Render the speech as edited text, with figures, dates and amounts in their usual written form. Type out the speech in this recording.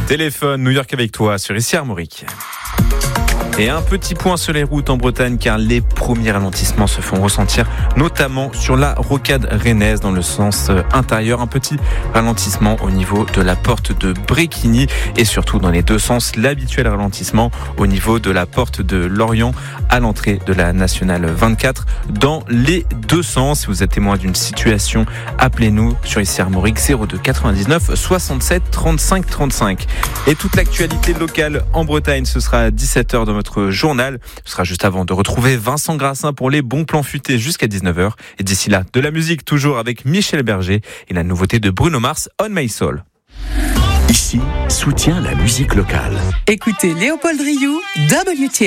Téléphone New York avec toi sur ici Armorique. Et un petit point sur les routes en Bretagne car les premiers ralentissements se font ressentir notamment sur la rocade rennaise dans le sens intérieur. Un petit ralentissement au niveau de la porte de Bréquigny et surtout dans les deux sens, l'habituel ralentissement au niveau de la porte de Lorient à l'entrée de la nationale 24 dans les deux sens. Si vous êtes témoin d'une situation, appelez-nous sur ici Armorique 02 99 67 35 35. Et toute l'actualité locale en Bretagne, ce sera à 17h dans votre journal. Ce sera juste avant de retrouver Vincent Grassin pour les bons plans futés jusqu'à 19h. Et d'ici là, de la musique toujours avec Michel Berger et la nouveauté de Bruno Mars, On My Soul. Ici, soutient la musique locale. Écoutez Léopold Rioux, WTM.